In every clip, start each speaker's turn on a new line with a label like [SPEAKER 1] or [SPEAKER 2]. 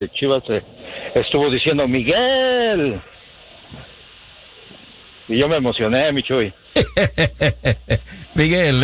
[SPEAKER 1] de Chivas estuvo diciendo Miguel. Y yo me emocioné, mi Chuy.
[SPEAKER 2] Miguel.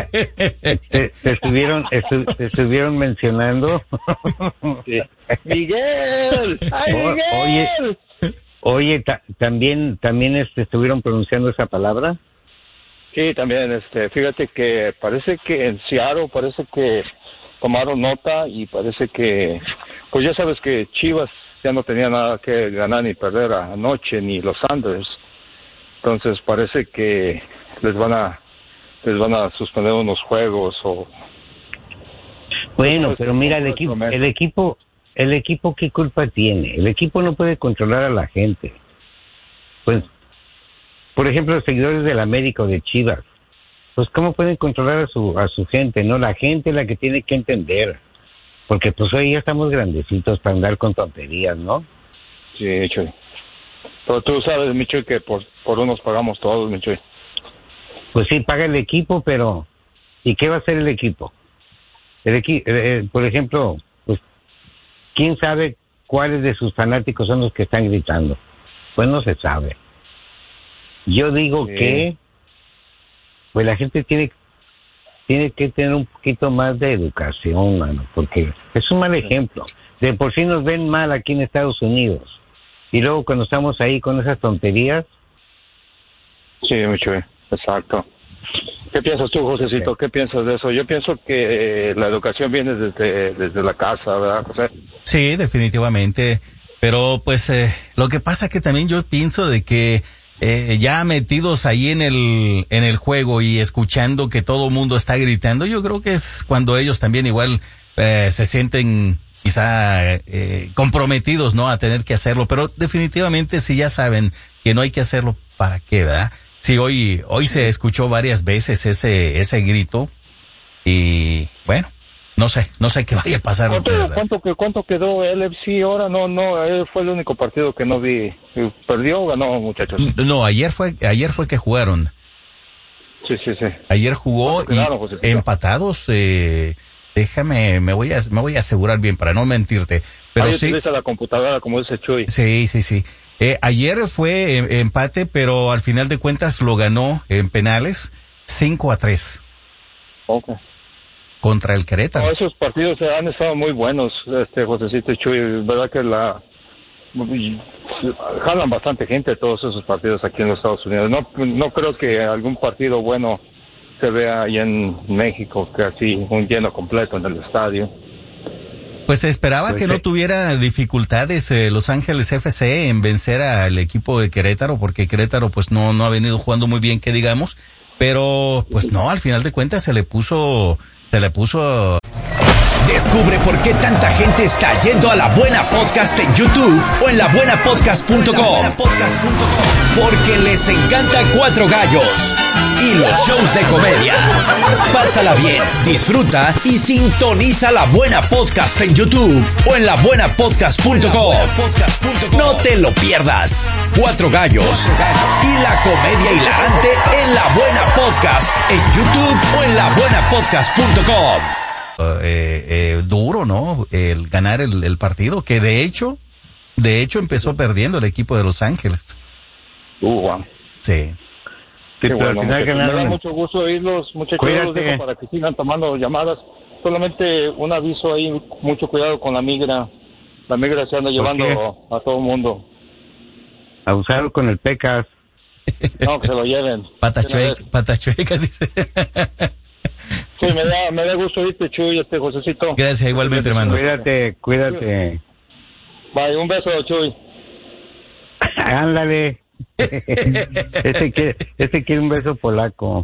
[SPEAKER 3] Te estuvieron mencionando.
[SPEAKER 1] Sí. Miguel. ¡Ay, Miguel!
[SPEAKER 3] Oye, también estuvieron pronunciando esa palabra.
[SPEAKER 1] Sí, también, fíjate que parece que en Seattle parece que tomaron nota y parece que, pues ya sabes que Chivas ya no tenía nada que ganar ni perder anoche, ni los Sanders. Entonces parece que les van a suspender unos juegos o.
[SPEAKER 3] Bueno, pero mira, el equipo, ¿qué culpa tiene? El equipo no puede controlar a la gente. Pues, por ejemplo, los seguidores del América o de Chivas, pues ¿cómo pueden controlar a su gente? No, la gente es la que tiene que entender, porque pues hoy ya estamos grandecitos para andar con tonterías, ¿no?
[SPEAKER 1] Sí, Chuy. Pero tú sabes, Michoy, que por unos pagamos todos, Michoy.
[SPEAKER 3] Pues sí, paga el equipo, pero ¿y qué va a hacer el equipo? Por ejemplo, pues, ¿quién sabe cuáles de sus fanáticos son los que están gritando? Pues no se sabe. Yo digo que pues la gente tiene que tener un poquito más de educación, mano, porque es un mal ejemplo. De por sí nos ven mal aquí en Estados Unidos. Y luego cuando estamos ahí con esas tonterías.
[SPEAKER 1] Sí, Michoy, exacto. ¿Qué piensas tú, Josecito? ¿Qué piensas de eso? Yo pienso que la educación viene desde la casa, ¿verdad, José?
[SPEAKER 2] Sí, definitivamente. Pero pues lo que pasa que también yo pienso de que ya metidos ahí en el juego y escuchando que todo el mundo está gritando, yo creo que es cuando ellos también igual se sienten quizá comprometidos, ¿no? A tener que hacerlo, pero definitivamente si ya saben que no hay que hacerlo, ¿para qué, verdad? Sí, hoy se escuchó varias veces ese grito y bueno, no sé qué vaya a pasar.
[SPEAKER 1] ¿Cuánto quedó el FC ahora? No, fue el único partido que no vi. ¿Perdió o ganó, muchachos?
[SPEAKER 2] No, ayer fue que jugaron.
[SPEAKER 1] Sí.
[SPEAKER 2] Ayer jugó y empatados. Déjame, me voy a asegurar bien para no mentirte. Pero
[SPEAKER 1] ahí
[SPEAKER 2] sí.
[SPEAKER 1] utiliza la computadora como dice Chuy.
[SPEAKER 2] Sí. Ayer fue empate, pero al final de cuentas lo ganó en penales 5-3.
[SPEAKER 1] Okay.
[SPEAKER 2] Contra el Querétaro.
[SPEAKER 1] No, esos partidos han estado muy buenos, Josecito y Chuy. Verdad que jalan bastante gente todos esos partidos aquí en los Estados Unidos. No creo que algún partido bueno se vea ahí en México, que así un lleno completo en el estadio.
[SPEAKER 2] Pues se esperaba que no tuviera dificultades Los Ángeles FC en vencer al equipo de Querétaro, porque Querétaro pues no ha venido jugando muy bien, que digamos, pero pues no, al final de cuentas se le puso.
[SPEAKER 4] Descubre por qué tanta gente está yendo a La Buena Podcast en YouTube o en labuenapodcast.com. Porque les encanta Cuatro Gallos y los shows de comedia. Pásala bien, disfruta y sintoniza La Buena Podcast en YouTube o en labuenapodcast.com. No te lo pierdas. Cuatro Gallos y la comedia hilarante en La Buena Podcast en YouTube o en labuenapodcast.com.
[SPEAKER 2] Duro, ¿no? El ganar el partido, que de hecho empezó perdiendo el equipo de Los Ángeles.
[SPEAKER 1] Wow.
[SPEAKER 2] Sí.
[SPEAKER 3] Pero al final ganaron.
[SPEAKER 1] Me da mucho gusto oírlos, muchachos. Los dejo para que sigan tomando llamadas. Solamente un aviso ahí, mucho cuidado con la migra. La migra se anda llevando a todo el mundo.
[SPEAKER 3] Abusar con el Pecas.
[SPEAKER 1] No, que se lo lleven.
[SPEAKER 2] Patas chuecas, dice.
[SPEAKER 1] Sí, me da gusto oírte, Chuy, Josecito.
[SPEAKER 2] Gracias, igualmente, hermano.
[SPEAKER 3] Cuídate.
[SPEAKER 1] Bye, un beso, Chuy.
[SPEAKER 3] Ándale. Ese quiere un beso polaco.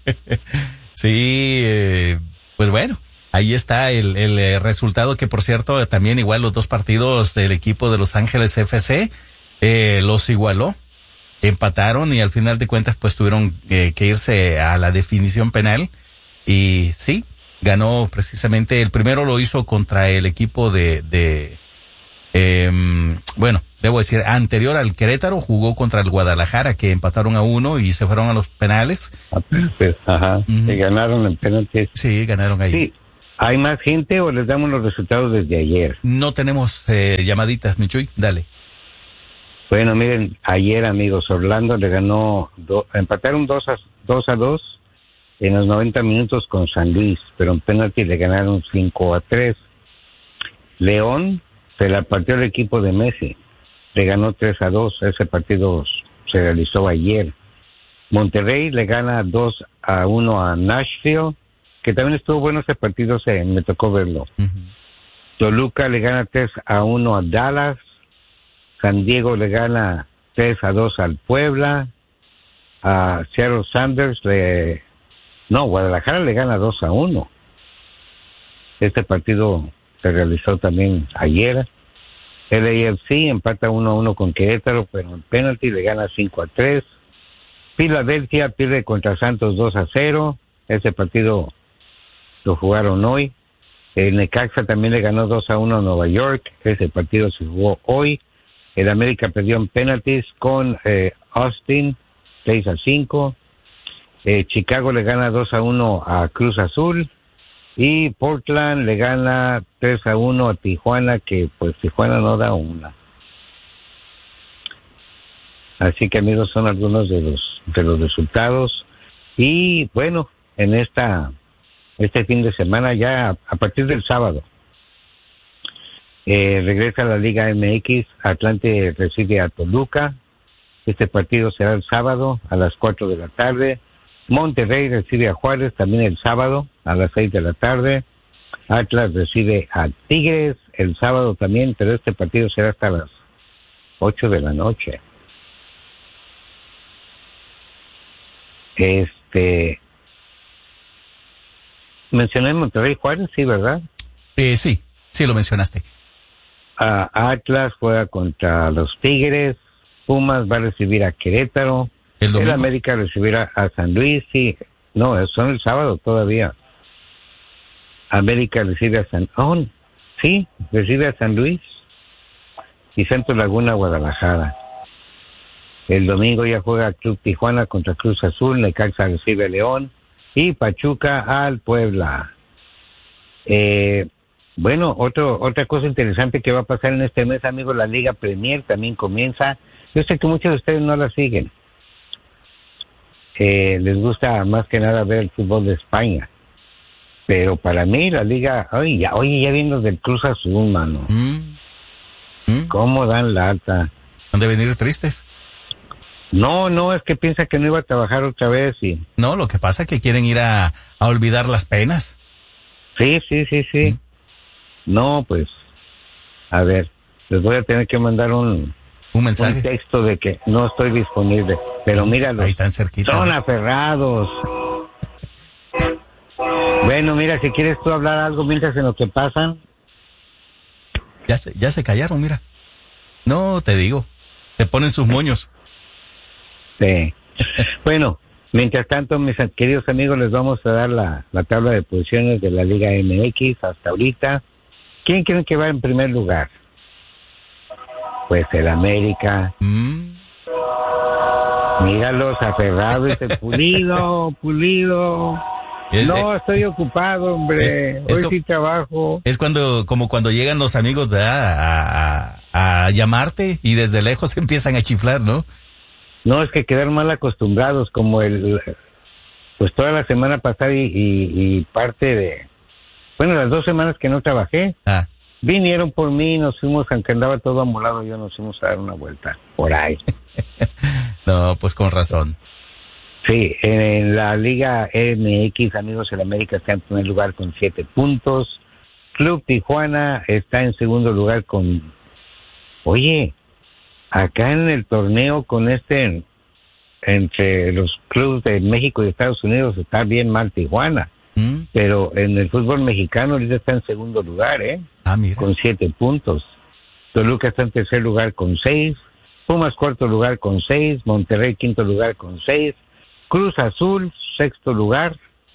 [SPEAKER 2] Sí, pues bueno, ahí está el resultado, que por cierto también igual los dos partidos del equipo de Los Ángeles FC los igualó, empataron y al final de cuentas pues tuvieron que irse a la definición penal y sí, ganó precisamente. El primero lo hizo contra el equipo bueno, debo decir, anterior al Querétaro, jugó contra el Guadalajara, que empataron a 1 y se fueron a los penales.
[SPEAKER 3] Pues, ajá,
[SPEAKER 2] Uh-huh.
[SPEAKER 3] Se ganaron en penaltis.
[SPEAKER 2] Sí, ganaron ahí.
[SPEAKER 3] Sí, ¿Hay más gente o les damos los resultados desde ayer?
[SPEAKER 2] No tenemos llamaditas, Michuy, dale.
[SPEAKER 3] Bueno, miren, ayer, amigos, Orlando le ganó, empataron 2-2 en los 90 minutos con San Luis, pero en penalti le ganaron 5-3. León se la partió el equipo de Messi, le ganó 3-2, ese partido se realizó ayer. Monterrey le gana 2-1 a Nashville, que también estuvo bueno ese partido, me tocó verlo.
[SPEAKER 2] Uh-huh.
[SPEAKER 3] Toluca le gana 3-1 a Dallas. San Diego le gana 3-2 al Puebla. A Seattle Sanders Guadalajara le gana 2-1. Este partido se realizó también ayer. El AFC empata 1-1 con Querétaro, pero en penalti le gana 5-3. Filadelfia pierde contra Santos 2-0. Ese partido lo jugaron hoy. El Necaxa también le ganó 2-1 a Nueva York. Ese partido se jugó hoy. El América perdió en penaltis con Austin 6-5. Chicago le gana 2-1 a Cruz Azul. Y Portland le gana 3-1 a Tijuana, que pues Tijuana no da una. Así que, amigos, son algunos de los resultados. Y bueno, en este fin de semana, ya a partir del sábado, regresa a la Liga MX. Atlante recibe a Toluca. Este partido será el sábado a las 4 de la tarde. Monterrey recibe a Juárez también el sábado a las 6 de la tarde. Atlas recibe a Tigres el sábado también, pero este partido será hasta las 8 de la noche. Mencioné Monterrey Juárez, sí, ¿verdad?
[SPEAKER 2] Sí lo mencionaste.
[SPEAKER 3] Atlas juega contra los Tigres. Pumas va a recibir a Querétaro. El América recibirá a San Luis. Sí, no, son el sábado todavía. América recibe recibe a San Luis. Y Santos Laguna, Guadalajara. El domingo ya juega Club Tijuana contra Cruz Azul. Necaxa recibe a León. Y Pachuca al Puebla. Bueno, otra cosa interesante que va a pasar en este mes, amigos, la Liga Premier también comienza. Yo sé que muchos de ustedes no la siguen. Les gusta más que nada ver el fútbol de España. Pero para mí la Liga... ya vienen los del Cruz Azul, mano. ¿Cómo dan la alta?
[SPEAKER 2] ¿Han de venir tristes?
[SPEAKER 3] No, es que piensa que no iba a trabajar otra vez y...
[SPEAKER 2] No, lo que pasa es que quieren ir a olvidar las penas.
[SPEAKER 3] Sí. No, pues, a ver, les voy a tener que mandar un
[SPEAKER 2] mensaje,
[SPEAKER 3] un texto de que no estoy disponible. Pero míralo,
[SPEAKER 2] ahí están cerquita.
[SPEAKER 3] Son aferrados. Bueno, mira, si quieres tú hablar algo mientras en lo que pasan.
[SPEAKER 2] Ya se callaron, mira. No, te digo, te ponen sus moños.
[SPEAKER 3] Sí. Bueno, mientras tanto, mis queridos amigos, les vamos a dar la tabla de posiciones de la Liga MX hasta ahorita. ¿Quién creen que va en primer lugar? Pues el América. Míralos aferrados, pulido. No, estoy ocupado, hombre. Hoy sí trabajo.
[SPEAKER 2] Es como cuando llegan los amigos, ¿verdad? A llamarte y desde lejos empiezan a chiflar, ¿no?
[SPEAKER 3] No, es que quedar mal acostumbrados, como pues toda la semana pasada y parte de, las 2 semanas que no trabajé, vinieron por mí, nos fuimos, aunque andaba todo amolado, nos fuimos a dar una vuelta por ahí.
[SPEAKER 2] No, pues con razón.
[SPEAKER 3] Sí, en la Liga MX, amigos, el América está en primer lugar con 7 puntos. Club Tijuana está en segundo lugar con... Oye, acá en el torneo con entre los clubes de México y Estados Unidos está bien mal Tijuana. Pero en el fútbol mexicano ahorita está en segundo lugar,
[SPEAKER 2] mira.
[SPEAKER 3] Con 7 puntos. Toluca está en tercer lugar con 6. Pumas cuarto lugar con 6. Monterrey quinto lugar con 6. Cruz Azul sexto lugar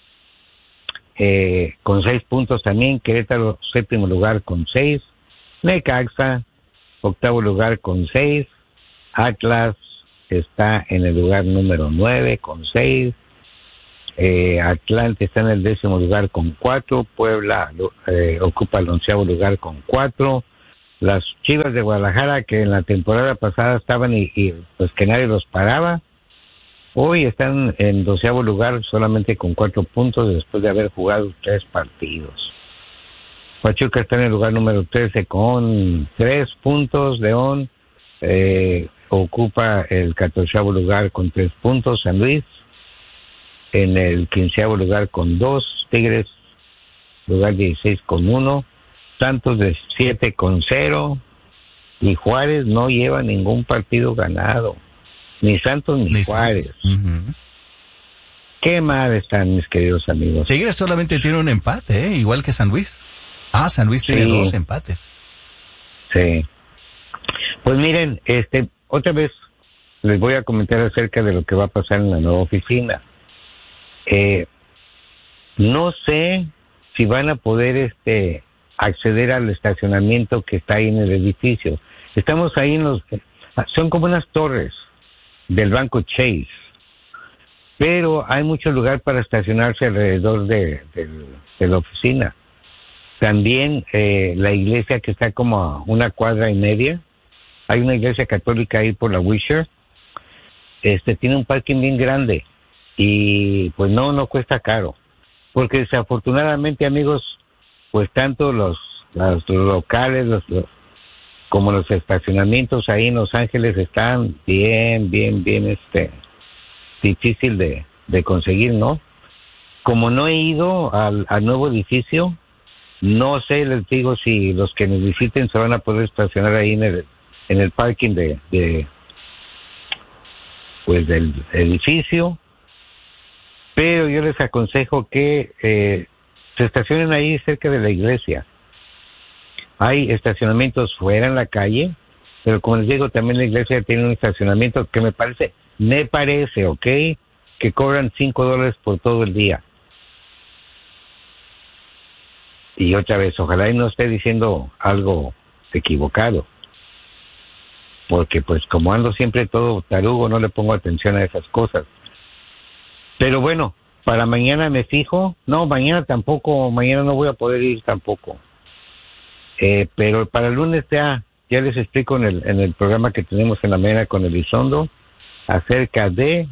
[SPEAKER 3] con 6 puntos también. Querétaro séptimo lugar con 6. Necaxa octavo lugar con 6. Atlas está en el lugar número 9 con 6. Atlante está en el 10º lugar con 4, Puebla ocupa el 11º lugar con 4, las Chivas de Guadalajara, que en la temporada pasada estaban y pues que nadie los paraba, hoy están en 12º lugar solamente con 4 puntos después de haber jugado 3 partidos. Pachuca está en el lugar número 13 con 3 puntos, León ocupa el 14º lugar con 3 puntos, San Luis en el 15º lugar con 2, Tigres lugar 16 con 1, Santos de 7 con 0 y Juárez no lleva ningún partido ganado, ni Santos ni Juárez.
[SPEAKER 2] Uh-huh.
[SPEAKER 3] Qué mal están, mis queridos amigos.
[SPEAKER 2] Tigres solamente tiene un empate, igual que San Luis. San Luis tiene 2 empates.
[SPEAKER 3] Sí. Pues miren, otra vez les voy a comentar acerca de lo que va a pasar en la nueva oficina. No sé si van a poder acceder al estacionamiento que está ahí en el edificio. Estamos ahí son como unas torres del banco Chase, pero hay mucho lugar para estacionarse alrededor de la oficina. También la iglesia que está como a 1,5 cuadras, hay una iglesia católica ahí por la Wisher, tiene un parking bien grande y pues no cuesta caro, porque desafortunadamente, amigos, pues tanto los locales como los estacionamientos ahí en Los Ángeles están bien difícil de conseguir, ¿no? Como no he ido al nuevo edificio, no sé, les digo, si los que nos visiten se van a poder estacionar ahí en el parking del edificio, pero yo les aconsejo que se estacionen ahí cerca de la iglesia. Hay estacionamientos fuera en la calle, pero como les digo, también la iglesia tiene un estacionamiento que me parece, ¿ok? Que cobran $5 por todo el día. Y otra vez, ojalá y no esté diciendo algo equivocado, porque pues como ando siempre todo tarugo, no le pongo atención a esas cosas. Pero bueno, para mañana me fijo. No, mañana tampoco, mañana no voy a poder ir tampoco. Pero para el lunes ya les explico en el programa que tenemos en la mañana con Elizondo acerca de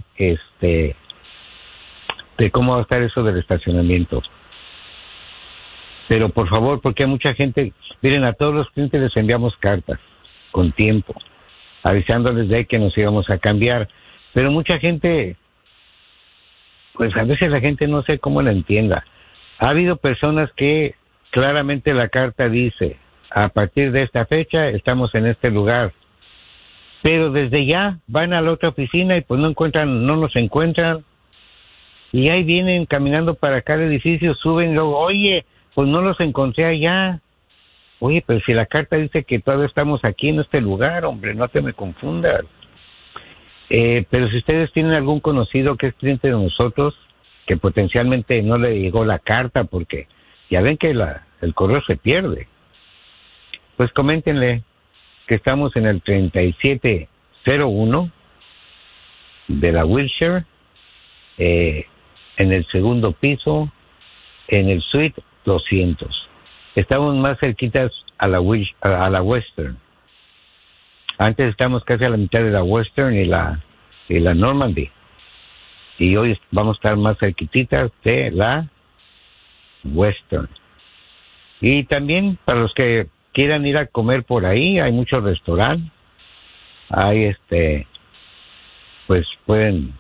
[SPEAKER 3] cómo va a estar eso del estacionamiento. Pero por favor, porque hay mucha gente, miren, a todos los clientes les enviamos cartas con tiempo, avisándoles de que nos íbamos a cambiar, pero mucha gente, pues a veces la gente no sé cómo la entienda. Ha habido personas que claramente la carta dice, a partir de esta fecha estamos en este lugar, pero desde ya van a la otra oficina y pues no nos encuentran, y ahí vienen caminando para acá al edificio, suben, luego, oye, pues no los encontré allá. Oye, pero si la carta dice que todavía estamos aquí en este lugar, hombre, no te me confundas. Pero si ustedes tienen algún conocido que es cliente de nosotros, que potencialmente no le llegó la carta, porque ya ven que el correo se pierde, pues coméntenle que estamos en el 3701 de la Wilshire, en el segundo piso, en el suite 200. Estamos más cerquitas a la Western. Antes estamos casi a la mitad de la Western y la Normandy. Y hoy vamos a estar más cerquititas de la Western. Y también para los que quieran ir a comer por ahí, hay muchos restaurantes. Hay pues pueden,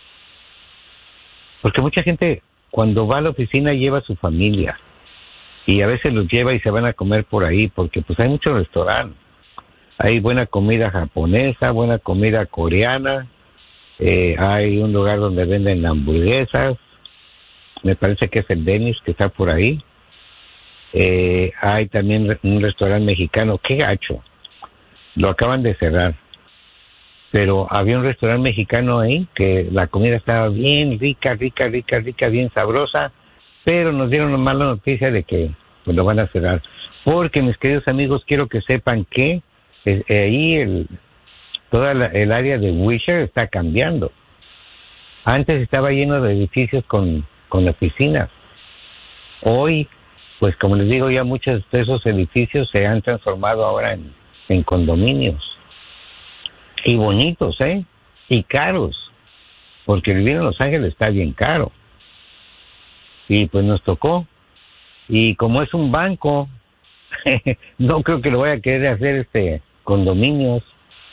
[SPEAKER 3] porque mucha gente cuando va a la oficina lleva a su familia y a veces los lleva y se van a comer por ahí, porque pues hay muchos restaurantes. Hay buena comida japonesa, buena comida coreana, hay un lugar donde venden hamburguesas, me parece que es el Dennis que está por ahí. Hay también un restaurante mexicano, qué gacho, lo acaban de cerrar, pero había un restaurante mexicano ahí que la comida estaba bien rica, bien sabrosa, pero nos dieron una mala noticia de que pues, lo van a cerrar, porque mis queridos amigos, quiero que sepan que ahí toda el área de Wisher está cambiando. Antes estaba lleno de edificios con oficinas. Hoy, pues como les digo, ya muchos de esos edificios se han transformado ahora en condominios. Y bonitos, y caros. Porque vivir en Los Ángeles está bien caro. Y pues nos tocó. Y como es un banco, no creo que lo vaya a querer hacer condominios.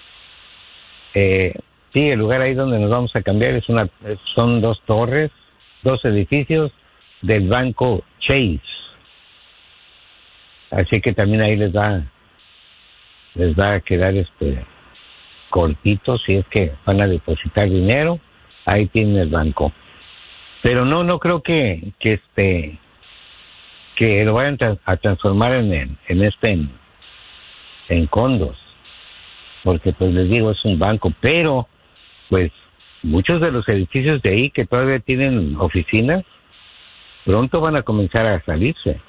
[SPEAKER 3] Sí, el lugar ahí donde nos vamos a cambiar son 2 torres, 2 edificios del banco Chase. Así que también ahí les va a quedar cortito si es que van a depositar dinero, ahí tienen el banco. Pero no creo que lo vayan a transformar en condos, porque pues les digo, es un banco, pero pues muchos de los edificios de ahí que todavía tienen oficinas, pronto van a comenzar a salirse.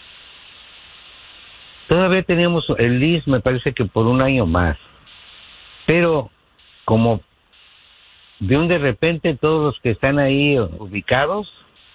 [SPEAKER 3] Todavía tenemos el lease, me parece que por 1 año más, pero como de repente todos los que están ahí ubicados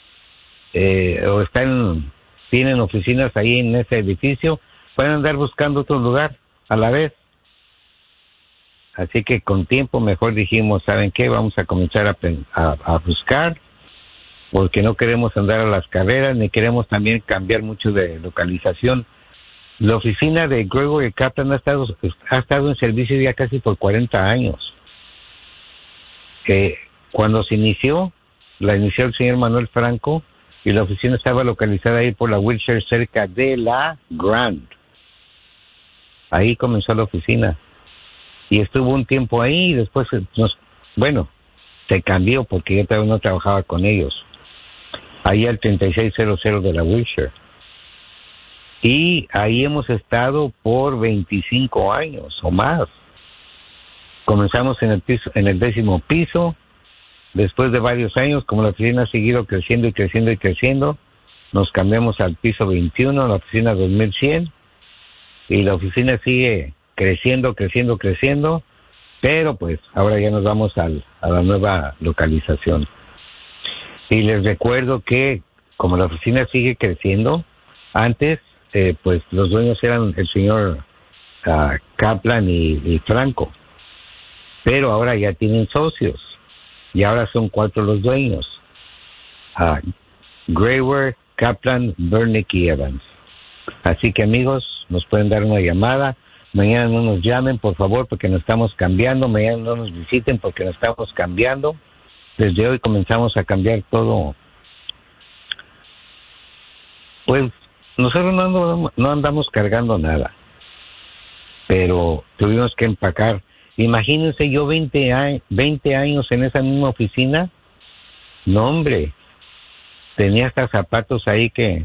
[SPEAKER 3] o tienen oficinas ahí en ese edificio, pueden andar buscando otro lugar a la vez. Así que con tiempo mejor dijimos, ¿saben qué? Vamos a comenzar a buscar, porque no queremos andar a las carreras, ni queremos también cambiar mucho de localización. La oficina de Gregory Kaplan ha estado en servicio ya casi por 40 años. Cuando se inició, la inició el señor Manuel Franco, y la oficina estaba localizada ahí por la Wilshire, cerca de la Grand. Ahí comenzó la oficina. Y estuvo un tiempo ahí y después, se cambió porque yo todavía no trabajaba con ellos. Ahí al 3600 de la Wilshire. Y ahí hemos estado por 25 años o más. Comenzamos en el 10º piso. Después de varios años, como la oficina ha seguido creciendo y creciendo y creciendo, nos cambiamos al piso 21, la oficina 2100. Y la oficina sigue creciendo, pero pues ahora ya nos vamos a la nueva localización. Y les recuerdo que como la oficina sigue creciendo, antes pues los dueños eran el señor Kaplan y Franco, pero ahora ya tienen socios y ahora son 4 los dueños: Grayware, Kaplan, Bernick y Evans. Así que amigos, nos pueden dar una llamada. Mañana no nos llamen, por favor, porque nos estamos cambiando. Mañana no nos visiten porque nos estamos cambiando. Desde hoy comenzamos a cambiar todo. Pues nosotros no andamos cargando nada, pero tuvimos que empacar. Imagínense yo 20 años en esa misma oficina. No, hombre, tenía hasta zapatos ahí que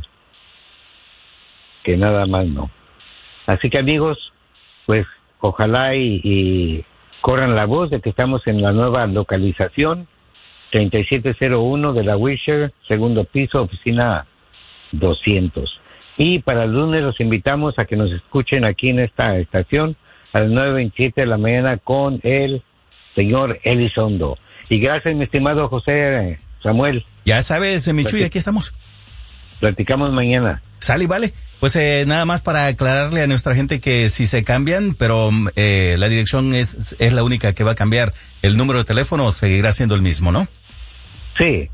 [SPEAKER 3] nada más no. Así que amigos, pues ojalá y corran la voz de que estamos en la nueva localización, 3701 de la Wilshire, 2º piso, oficina 200. Y para el lunes los invitamos a que nos escuchen aquí en esta estación a las 9:27 de la mañana con el señor Elizondo. Y gracias, mi estimado José Samuel.
[SPEAKER 2] Ya sabes, Michuy, aquí estamos.
[SPEAKER 3] Platicamos mañana.
[SPEAKER 2] Sale y vale. Pues nada más para aclararle a nuestra gente que si se cambian, pero la dirección es la única que va a cambiar. El número de teléfono seguirá siendo el mismo, ¿no?
[SPEAKER 3] Sí,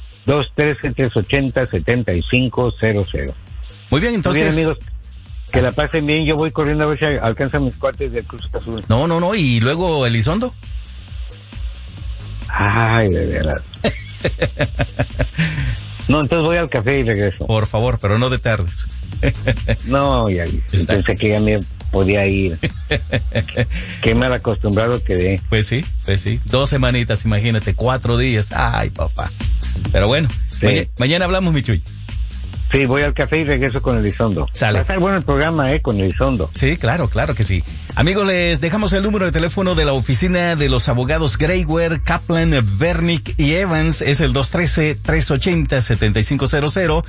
[SPEAKER 3] 213-380-7500.
[SPEAKER 2] Muy bien, entonces.
[SPEAKER 3] Muy bien, amigos, que la pasen bien. Yo voy corriendo a ver si alcanzan mis cuates del Cruz Azul.
[SPEAKER 2] No, y luego Elizondo.
[SPEAKER 3] Ay, de verdad. No, entonces voy al café y regreso.
[SPEAKER 2] Por favor, pero no te tardes.
[SPEAKER 3] No, ya pensé que ya me podía ir. Qué mal acostumbrado quedé.
[SPEAKER 2] Pues sí. 2 semanitas, imagínate, 4 días. Ay, papá. Pero bueno, sí. Mañana hablamos, Michuy.
[SPEAKER 3] Sí, voy al café y regreso con Elizondo.
[SPEAKER 2] Sale.
[SPEAKER 3] Va a estar bueno el programa, con Elizondo.
[SPEAKER 2] Sí, claro que sí. Amigos, les dejamos el número de teléfono de la oficina de los abogados Grayware, Kaplan, Bernick y Evans. Es el 213-380-7500,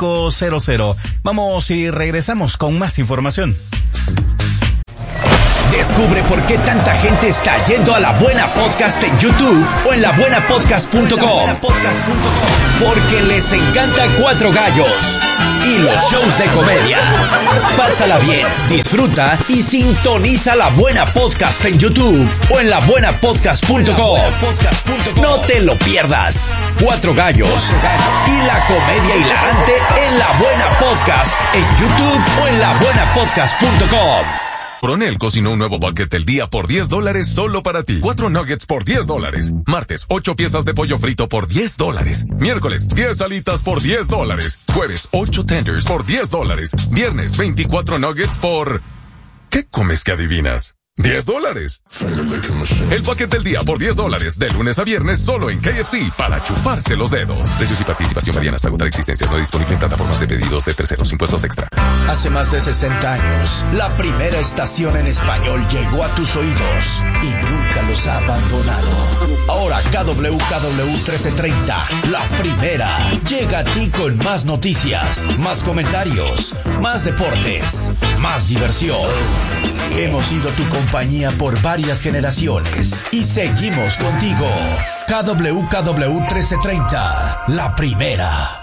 [SPEAKER 2] 213-380-7500. Vamos y regresamos con más información.
[SPEAKER 4] Descubre por qué tanta gente está yendo a La Buena Podcast en YouTube o en labuenapodcast.com. Porque les encanta Cuatro Gallos y los shows de comedia. Pásala bien, disfruta y sintoniza La Buena Podcast en YouTube o en labuenapodcast.com. No te lo pierdas. Cuatro Gallos y la comedia hilarante en La Buena Podcast en YouTube o en labuenapodcast.com.
[SPEAKER 5] Coronel cocinó un nuevo bucket del día por $10 solo para ti. 4 nuggets por $10. Martes, 8 piezas de pollo frito por $10. Miércoles, 10 alitas por $10. Jueves, 8 tenders por $10. Viernes, 24 nuggets por... ¿Qué comes que adivinas? $10. El paquete del día por $10, de lunes a viernes solo en KFC para chuparse los dedos. Precios y participación varían hasta agotar existencias. No disponible en plataformas de pedidos de terceros, impuestos extra.
[SPEAKER 4] Hace más de 60 años, la primera estación en español llegó a tus oídos y nunca los ha abandonado. Ahora KWKW 1330, la primera, llega a ti con más noticias, más comentarios, más deportes, más diversión. Hemos sido tu compañía por varias generaciones y seguimos contigo. KWKW 1330, la primera.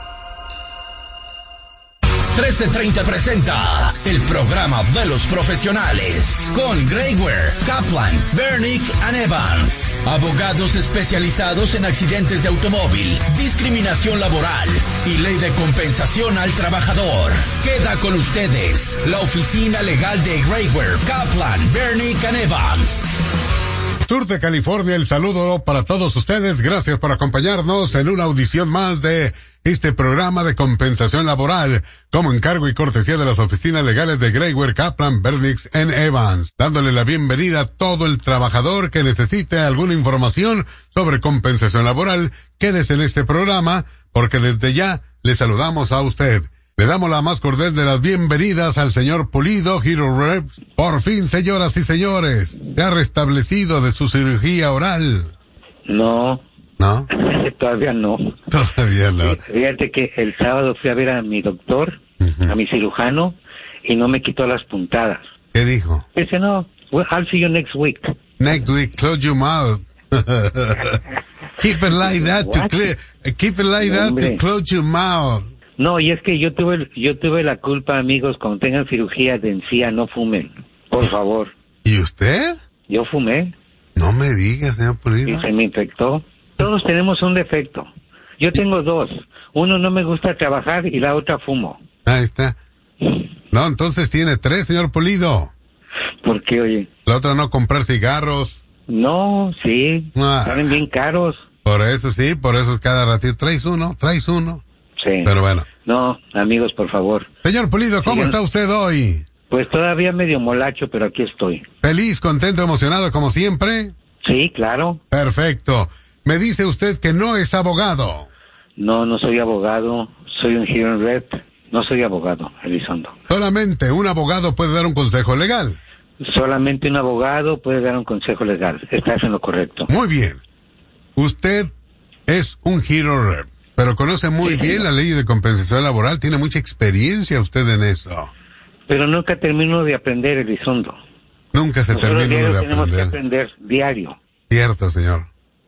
[SPEAKER 4] 1330 presenta el programa de los profesionales con Grey Ware, Kaplan, Bernick and Evans. Abogados especializados en accidentes de automóvil, discriminación laboral y ley de compensación al trabajador. Queda con ustedes la oficina legal de Grey Ware, Kaplan, Bernick and Evans.
[SPEAKER 6] Sur de California, el saludo para todos ustedes. Gracias por acompañarnos en una audición más de este programa de compensación laboral, como encargo y cortesía de las oficinas legales de Grey Ware, Kaplan, Bernick and Evans, dándole la bienvenida a todo el trabajador que necesite alguna información sobre compensación laboral. Quédese en este programa, porque desde ya le saludamos a usted. Le damos la más cordial de las bienvenidas al señor Pulido, Hero Rep. Por fin, señoras y señores, se ha restablecido de su cirugía oral.
[SPEAKER 3] No.
[SPEAKER 6] ¿No?
[SPEAKER 3] Todavía no.
[SPEAKER 6] Todavía no.
[SPEAKER 3] Fíjate que el sábado fui a ver a mi doctor, a mi cirujano, y no me quitó las puntadas.
[SPEAKER 6] ¿Qué dijo?
[SPEAKER 3] Dice, no, well, I'll see you next week.
[SPEAKER 6] Next week, close your mouth. Keep it like that to clear. Keep it like that to close your mouth.
[SPEAKER 3] No, y es que yo tuve la culpa, amigos. Cuando tengan cirugía de encía, no fumen, por favor.
[SPEAKER 6] ¿Y usted?
[SPEAKER 3] Yo fumé.
[SPEAKER 6] No me diga, señor Pulido.
[SPEAKER 3] Y se me infectó. Todos tenemos un defecto. Yo tengo dos. Uno, no me gusta trabajar, y la otra, fumo.
[SPEAKER 6] Ahí está. No, entonces tiene 3, señor Pulido.
[SPEAKER 3] ¿Por qué, oye?
[SPEAKER 6] La otra, no comprar cigarros.
[SPEAKER 3] No, sí. Salen bien caros.
[SPEAKER 6] Por eso cada ratito traes uno.
[SPEAKER 3] Sí.
[SPEAKER 6] Pero bueno.
[SPEAKER 3] No, amigos, por favor.
[SPEAKER 6] Señor Pulido, ¿cómo está usted hoy?
[SPEAKER 3] Pues todavía medio molacho, pero aquí estoy.
[SPEAKER 6] Feliz, contento, emocionado como siempre.
[SPEAKER 3] Sí, claro.
[SPEAKER 6] Perfecto. Me dice usted que no es abogado.
[SPEAKER 3] No, no soy abogado. Soy un hearing rep. No soy abogado, Elizondo.
[SPEAKER 6] Solamente un abogado puede dar un consejo legal.
[SPEAKER 3] Solamente un abogado puede dar un consejo legal. Estás en lo correcto.
[SPEAKER 6] Muy bien. Usted es un hearing rep, pero conoce muy bien la ley de compensación laboral. Tiene mucha experiencia usted en eso.
[SPEAKER 3] Pero nunca termino de aprender, Elizondo.
[SPEAKER 6] Nunca se termina de aprender.
[SPEAKER 3] Tenemos que aprender diario.
[SPEAKER 6] Cierto, señor.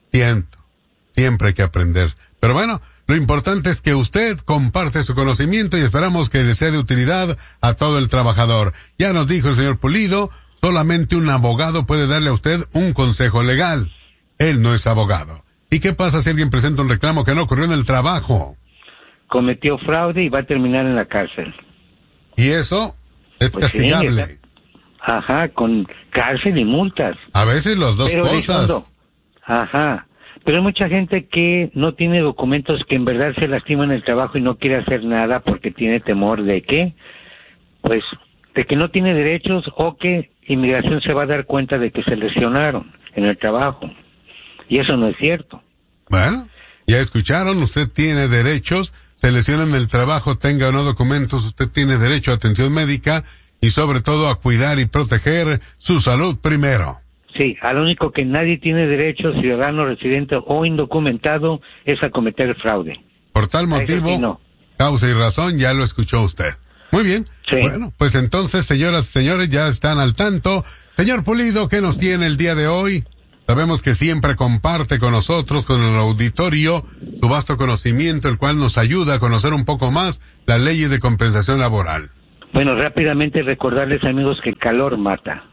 [SPEAKER 6] Siempre hay que aprender. Pero bueno, lo importante es que usted comparte su conocimiento y esperamos que le sea de utilidad a todo el trabajador. Ya nos dijo el señor Pulido, solamente un abogado puede darle a usted un consejo legal. Él no es abogado. ¿Y qué pasa si alguien presenta un reclamo que no ocurrió en el trabajo?
[SPEAKER 3] Cometió fraude y va a terminar en la cárcel.
[SPEAKER 6] ¿Y eso es castigable?
[SPEAKER 3] Sí, ajá, con cárcel y multas.
[SPEAKER 6] A veces las dos cosas.
[SPEAKER 3] Ajá. Pero hay mucha gente que no tiene documentos, que en verdad se lastima en el trabajo y no quiere hacer nada porque tiene temor de que, pues, de que no tiene derechos, o que inmigración se va a dar cuenta de que se lesionaron en el trabajo. Y eso no es cierto.
[SPEAKER 6] Bueno, ya escucharon, usted tiene derechos, se lesiona en el trabajo, tenga o no documentos, usted tiene derecho a atención médica y sobre todo a cuidar y proteger su salud primero.
[SPEAKER 3] Sí, al único que nadie tiene derecho, ciudadano, residente o indocumentado, es a cometer fraude.
[SPEAKER 6] Por tal motivo,
[SPEAKER 3] sí, no.
[SPEAKER 6] Causa y razón, ya lo escuchó usted. Muy bien,
[SPEAKER 3] Sí.
[SPEAKER 6] Bueno, pues entonces, señoras y señores, ya están al tanto. Señor Pulido, ¿qué nos tiene el día de hoy? Sabemos que siempre comparte con nosotros, con el auditorio, su vasto conocimiento, el cual nos ayuda a conocer un poco más las leyes de compensación laboral.
[SPEAKER 3] Bueno, rápidamente recordarles, amigos, que el calor mata.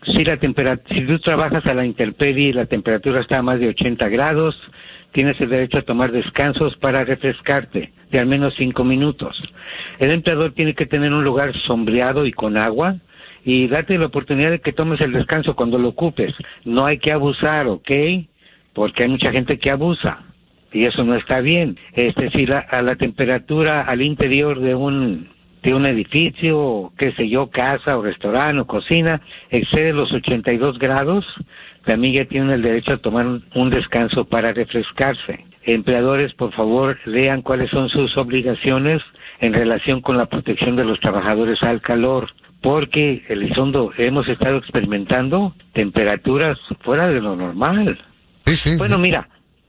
[SPEAKER 3] Si tú trabajas a la intemperie y la temperatura está a más de 80 grados, tienes el derecho a tomar descansos para refrescarte de al menos 5 minutos. El empleador tiene que tener un lugar sombreado y con agua, y date la oportunidad de que tomes el descanso cuando lo ocupes. No hay que abusar, ¿ok? Porque hay mucha gente que abusa, y eso no está bien. Si a la temperatura al interior de un edificio, qué sé yo, casa o restaurante o cocina, excede los 82 grados, la amiga tiene el derecho a tomar un descanso para refrescarse. Empleadores, por favor, lean cuáles son sus obligaciones en relación con la protección de los trabajadores al calor, porque, Elizondo, hemos estado experimentando temperaturas fuera de lo normal.
[SPEAKER 6] Sí.
[SPEAKER 3] Bueno, mira,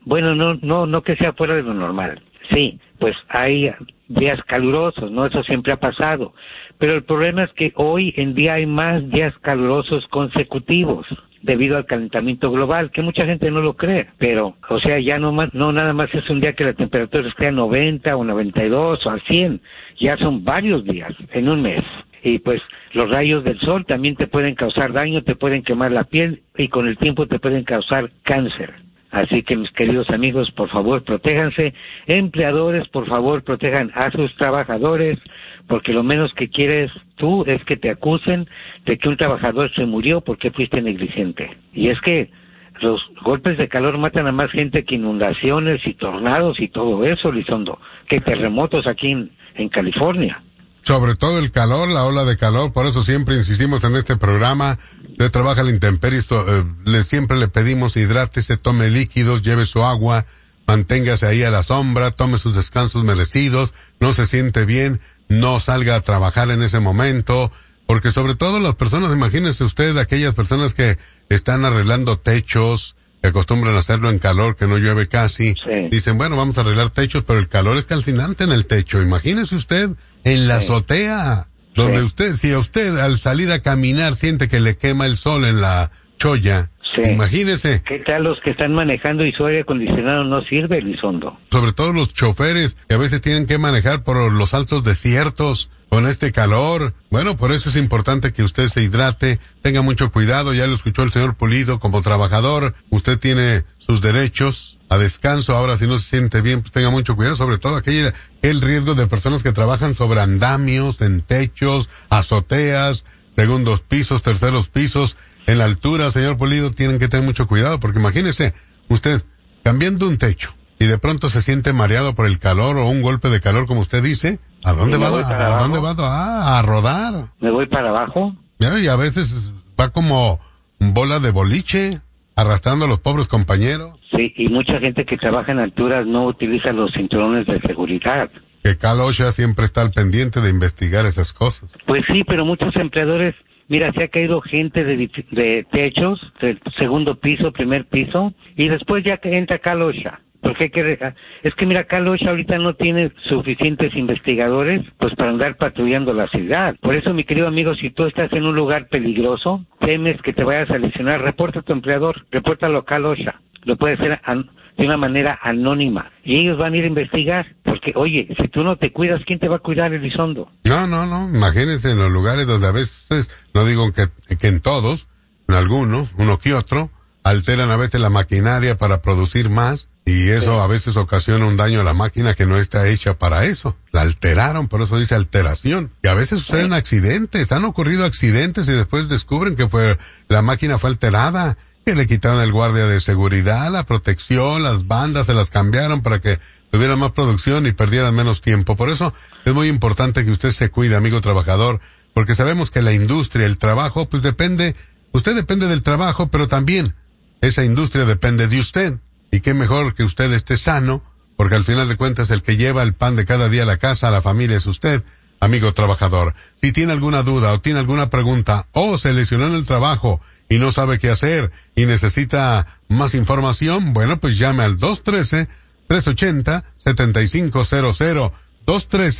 [SPEAKER 3] no que sea fuera de lo normal. Sí, pues hay días calurosos, ¿no? Eso siempre ha pasado. Pero el problema es que hoy en día hay más días calurosos consecutivos debido al calentamiento global, que mucha gente no lo cree. Pero, o sea, ya no nada más es un día que la temperatura esté a 90 o 92 o a 100. Ya son varios días en un mes. Y pues los rayos del sol también te pueden causar daño, te pueden quemar la piel y con el tiempo te pueden causar cáncer. Así que, mis queridos amigos, por favor, protéjanse. Empleadores, por favor, protejan a sus trabajadores, porque lo menos que quieres tú es que te acusen de que un trabajador se murió porque fuiste negligente. Y es que los golpes de calor matan a más gente que inundaciones y tornados y todo eso, Lizondo, que terremotos aquí en California.
[SPEAKER 6] Sobre todo el calor, la ola de calor, por eso siempre insistimos en este programa. Usted trabaja a la intemperie, siempre le pedimos hidrátese, tome líquidos, lleve su agua, manténgase ahí a la sombra, tome sus descansos merecidos, no se siente bien, no salga a trabajar en ese momento, porque sobre todo las personas, imagínese usted, aquellas personas que están arreglando techos, que acostumbran a hacerlo en calor, que no llueve casi, sí. Dicen, bueno, vamos a arreglar techos, pero el calor es calcinante en el techo. Imagínese usted en la azotea, donde si a usted al salir a caminar siente que le quema el sol en la cholla, imagínese.
[SPEAKER 3] ¿Qué tal los que están manejando y su aire acondicionado no sirve, Elizondo?
[SPEAKER 6] Sobre todo los choferes, que a veces tienen que manejar por los altos desiertos, con este calor. Bueno, por eso es importante que usted se hidrate, tenga mucho cuidado. Ya lo escuchó el señor Pulido, como trabajador, usted tiene sus derechos a descanso. Ahora, si no se siente bien, pues tenga mucho cuidado, sobre todo el riesgo de personas que trabajan sobre andamios, en techos, azoteas, segundos pisos, terceros pisos, en la altura, señor Pulido, tienen que tener mucho cuidado, porque imagínese, usted cambiando un techo y de pronto se siente mareado por el calor o un golpe de calor, como usted dice. ¿A dónde va? ¿A dónde va? A rodar.
[SPEAKER 3] ¿Me voy para abajo?
[SPEAKER 6] Y a veces va como bola de boliche, arrastrando a los pobres compañeros.
[SPEAKER 3] Sí, y mucha gente que trabaja en alturas no utiliza los cinturones de seguridad.
[SPEAKER 6] Que Cal OSHA siempre está al pendiente de investigar esas cosas.
[SPEAKER 3] Pues sí, pero muchos empleadores, mira, se ha caído gente de techos, del segundo piso, primer piso, y después ya que entra Cal OSHA. Porque es que mira, Cal OSHA ahorita no tiene suficientes investigadores pues para andar patrullando la ciudad. Por eso, mi querido amigo, si tú estás en un lugar peligroso, temes que te vayas a lesionar, reporta a tu empleador, repórtalo a Cal OSHA. Lo puede hacer de una manera anónima. Y ellos van a ir a investigar, porque, oye, si tú no te cuidas, ¿quién te va a cuidar, Elizondo?
[SPEAKER 6] No. Imagínense en los lugares donde a veces, no digo que en todos, en algunos, uno que otro, alteran a veces la maquinaria para producir más. Y eso a veces ocasiona un daño a la máquina que no está hecha para eso. La alteraron, por eso dice alteración. Y a veces suceden accidentes, han ocurrido accidentes y después descubren que la máquina fue alterada, que le quitaron el guardia de seguridad, la protección, las bandas se las cambiaron para que tuvieran más producción y perdieran menos tiempo. Por eso es muy importante que usted se cuide, amigo trabajador, porque sabemos que la industria, el trabajo, pues usted depende del trabajo, pero también esa industria depende de usted. Y qué mejor que usted esté sano, porque al final de cuentas el que lleva el pan de cada día a la casa, a la familia, es usted, amigo trabajador. Si tiene alguna duda o tiene alguna pregunta o se lesionó en el trabajo y no sabe qué hacer y necesita más información, bueno, pues llame al 213-380-7500.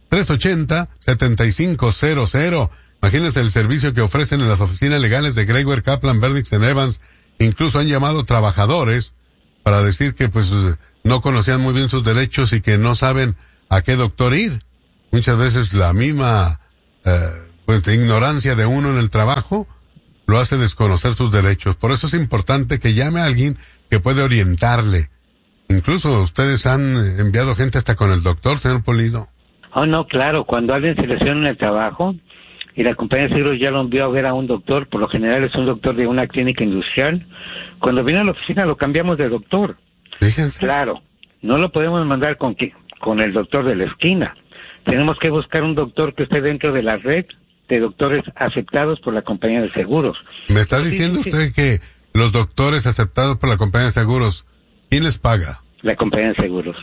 [SPEAKER 6] 380-7500. Imagínense el servicio que ofrecen en las oficinas legales de Gregory Kaplan, Bernix Evans. Incluso han llamado trabajadores para decir que pues no conocían muy bien sus derechos y que no saben a qué doctor ir. Muchas veces la misma ignorancia de uno en el trabajo lo hace desconocer sus derechos. Por eso es importante que llame a alguien que puede orientarle. Incluso ustedes han enviado gente hasta con el doctor, señor Pulido.
[SPEAKER 3] Oh, no, claro, cuando alguien se lesiona en el trabajo y la compañía de seguros ya lo envió a ver a un doctor, por lo general es un doctor de una clínica industrial, cuando viene a la oficina lo cambiamos de doctor.
[SPEAKER 6] Fíjense.
[SPEAKER 3] Claro, no lo podemos mandar con el doctor de la esquina. Tenemos que buscar un doctor que esté dentro de la red de doctores aceptados por la compañía de seguros.
[SPEAKER 6] ¿Me está diciendo usted que los doctores aceptados por la compañía de seguros, quién les paga?
[SPEAKER 3] La compañía de seguros.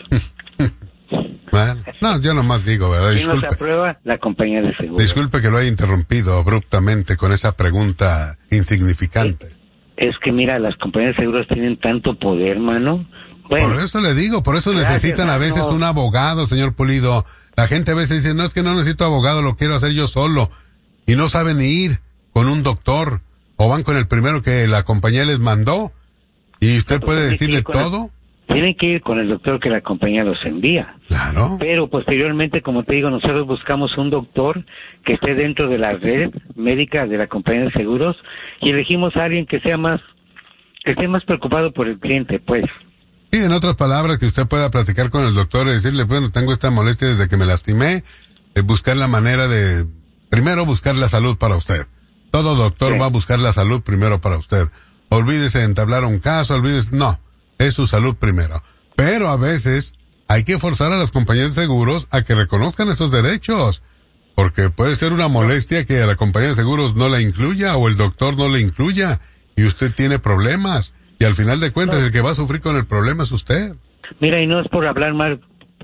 [SPEAKER 6] Bueno, no, yo nomás digo, ¿verdad?
[SPEAKER 3] ¿Quién
[SPEAKER 6] Disculpe.
[SPEAKER 3] nos aprueba? La compañía de seguros.
[SPEAKER 6] Disculpe que lo haya interrumpido abruptamente con esa pregunta insignificante.
[SPEAKER 3] Es que mira, las compañías de seguros tienen tanto poder, mano. Bueno,
[SPEAKER 6] por eso le digo, por eso
[SPEAKER 3] gracias,
[SPEAKER 6] necesitan a veces
[SPEAKER 3] mano.
[SPEAKER 6] un abogado, señor Pulido. La gente a veces dice, no, es que no necesito abogado, lo quiero hacer yo solo. Y no saben ir con un doctor. O van con el primero que la compañía les mandó. Y usted
[SPEAKER 3] No, pues
[SPEAKER 6] puede
[SPEAKER 3] tiene que
[SPEAKER 6] decirle
[SPEAKER 3] ir con
[SPEAKER 6] todo.
[SPEAKER 3] Tienen que ir con el doctor que la compañía los envía.
[SPEAKER 6] Claro.
[SPEAKER 3] Pero posteriormente, como te digo, nosotros buscamos un doctor que esté dentro de la red médica de la compañía de seguros y elegimos a alguien que esté más preocupado por el cliente, pues.
[SPEAKER 6] Sí, en otras palabras, que usted pueda platicar con el doctor y decirle, bueno, tengo esta molestia desde que me lastimé, buscar la manera de, primero buscar la salud para usted. Todo doctor va a buscar la salud primero para usted. Olvídese de entablar un caso, no, es su salud primero. Pero a veces hay que forzar a las compañías de seguros a que reconozcan esos derechos, porque puede ser una molestia que a la compañía de seguros no la incluya o el doctor no le incluya y usted tiene problemas. Y al final de cuentas, el que va a sufrir con el problema es usted.
[SPEAKER 3] Mira, y no es por hablar mal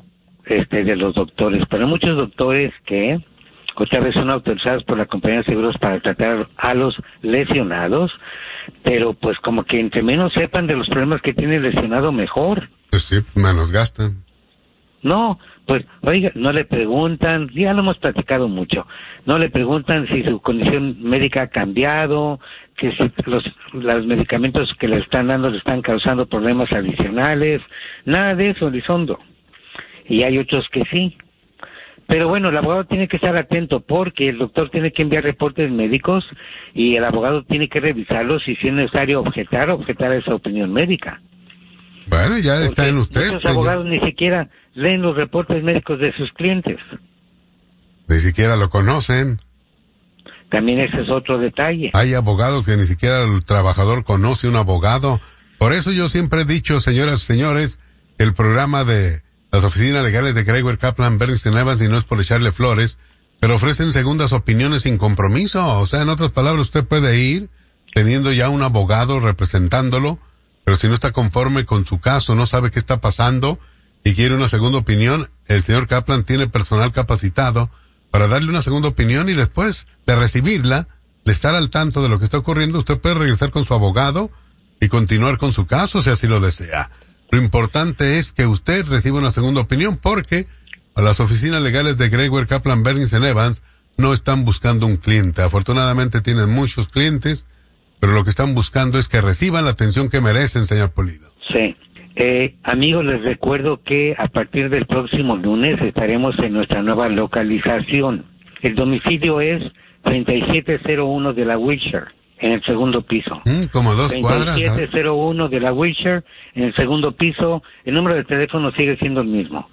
[SPEAKER 3] de los doctores, pero hay muchos doctores que otra vez son autorizados por la compañía de seguros para tratar a los lesionados, pero pues como que entre menos sepan de los problemas que tiene el lesionado, mejor.
[SPEAKER 6] Pues sí, menos gastan.
[SPEAKER 3] No, pues, oiga, no le preguntan, ya lo hemos platicado mucho, no le preguntan si su condición médica ha cambiado, que si los medicamentos que le están dando le están causando problemas adicionales, nada de eso, Elizondo. Y hay otros que sí. Pero bueno, el abogado tiene que estar atento porque el doctor tiene que enviar reportes médicos y el abogado tiene que revisarlos y si es necesario objetar esa opinión médica.
[SPEAKER 6] Bueno, ya está en usted.
[SPEAKER 3] Muchos abogados ni siquiera leen los reportes médicos de sus clientes.
[SPEAKER 6] Ni siquiera lo conocen.
[SPEAKER 3] También ese es otro detalle.
[SPEAKER 6] Hay abogados que ni siquiera el trabajador conoce un abogado. Por eso yo siempre he dicho, señoras y señores, el programa de las oficinas legales de Gregory Kaplan, Bernix Evans, y no es por echarle flores, pero ofrecen segundas opiniones sin compromiso. O sea, en otras palabras, usted puede ir teniendo ya un abogado representándolo, pero si no está conforme con su caso, no sabe qué está pasando y quiere una segunda opinión, el señor Kaplan tiene personal capacitado para darle una segunda opinión y después de recibirla, de estar al tanto de lo que está ocurriendo, usted puede regresar con su abogado y continuar con su caso si así lo desea. Lo importante es que usted reciba una segunda opinión porque a las oficinas legales de Gregory Kaplan, Bernix Evans no están buscando un cliente. Afortunadamente tienen muchos clientes, pero lo que están buscando es que reciban la atención que merecen, señor Pulido.
[SPEAKER 3] Sí. Amigos, les recuerdo que a partir del próximo lunes estaremos en nuestra nueva localización. El domicilio es 3701 de la Wilshire, en el segundo piso.
[SPEAKER 6] Como 2 cuadras.
[SPEAKER 3] 3701 de la Wilshire, en el segundo piso. El número de teléfono sigue siendo el mismo.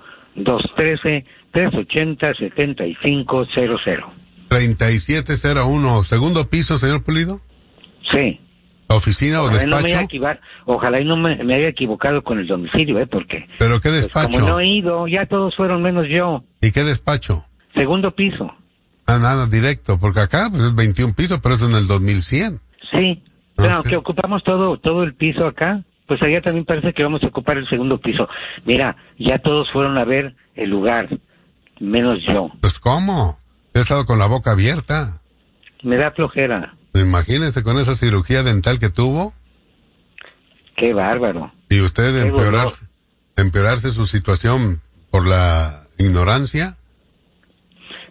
[SPEAKER 3] 213-380-7500.
[SPEAKER 6] 3701, segundo piso, señor Pulido.
[SPEAKER 3] Sí.
[SPEAKER 6] ¿Oficina o despacho?
[SPEAKER 3] Ojalá y no me haya equivocado con el domicilio, porque...
[SPEAKER 6] ¿Pero qué despacho?
[SPEAKER 3] Pues como no he ido, ya todos fueron menos yo.
[SPEAKER 6] ¿Y qué despacho?
[SPEAKER 3] Segundo piso.
[SPEAKER 6] Ah, nada, directo, porque acá pues es 21 pisos, pero es en el 2100.
[SPEAKER 3] Sí, pero
[SPEAKER 6] Okay.
[SPEAKER 3] que ocupamos todo el piso acá, pues allá también parece que vamos a ocupar el segundo piso. Mira, ya todos fueron a ver el lugar, menos yo.
[SPEAKER 6] Pues ¿cómo? He estado con la boca abierta.
[SPEAKER 3] Me da flojera.
[SPEAKER 6] Imagínese con esa cirugía dental que tuvo.
[SPEAKER 3] Qué bárbaro.
[SPEAKER 6] Y usted
[SPEAKER 3] Qué
[SPEAKER 6] empeorarse su situación por la ignorancia.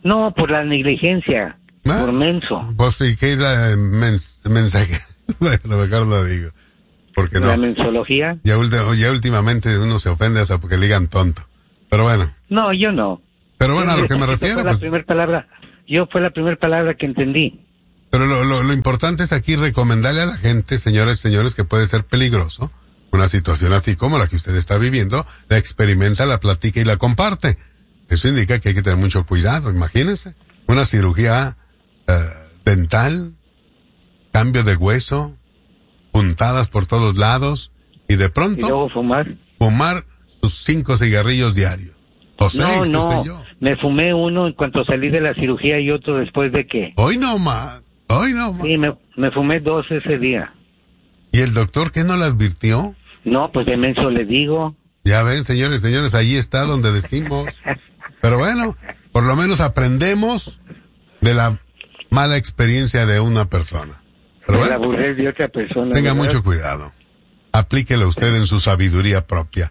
[SPEAKER 3] No, por la negligencia, por menso.
[SPEAKER 6] Pues sí, ¿qué es la mensaje? Bueno, mejor lo digo. Porque no.
[SPEAKER 3] La mensología.
[SPEAKER 6] Ya últimamente uno se ofende hasta porque le digan tonto. Pero bueno.
[SPEAKER 3] No, yo no.
[SPEAKER 6] Pero bueno, a lo que me refiero.
[SPEAKER 3] Fue la primera palabra que entendí.
[SPEAKER 6] Pero lo importante es aquí recomendarle a la gente, señores, que puede ser peligroso. Una situación así como la que usted está viviendo, la experimenta, la platica y la comparte. Eso indica que hay que tener mucho cuidado, imagínense. Una cirugía dental, cambio de hueso, puntadas por todos lados, y de pronto...
[SPEAKER 3] ¿Y luego fumar?
[SPEAKER 6] Fumar sus 5 cigarrillos diarios. O 6,
[SPEAKER 3] no,
[SPEAKER 6] qué sé yo.
[SPEAKER 3] Me fumé uno en cuanto salí de la cirugía y otro después de que...
[SPEAKER 6] Hoy no más.
[SPEAKER 3] Sí, me fumé 2 ese día.
[SPEAKER 6] ¿Y el doctor qué no le advirtió?
[SPEAKER 3] No, pues de menso le digo.
[SPEAKER 6] Ya ven, señores, ahí está donde decimos. Pero bueno, por lo menos aprendemos de la mala experiencia de una persona. Pero
[SPEAKER 3] de
[SPEAKER 6] bueno,
[SPEAKER 3] la aburrir de otra persona.
[SPEAKER 6] tenga
[SPEAKER 3] ¿verdad?
[SPEAKER 6] mucho cuidado. Aplíquelo usted en su sabiduría propia.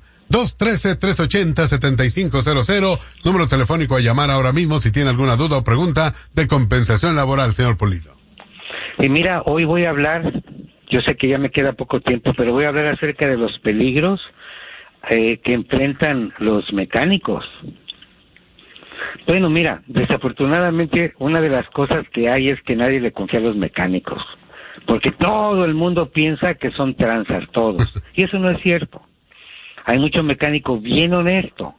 [SPEAKER 6] 213-380-7500, número telefónico a llamar ahora mismo si tiene alguna duda o pregunta de compensación laboral, señor Pulido.
[SPEAKER 3] Y mira, hoy voy a hablar, yo sé que ya me queda poco tiempo, pero voy a hablar acerca de los peligros que enfrentan los mecánicos. Bueno, mira, desafortunadamente una de las cosas que hay es que nadie le confía a los mecánicos, porque todo el mundo piensa que son tranzas, todos, y eso no es cierto. Hay mucho mecánico bien honesto.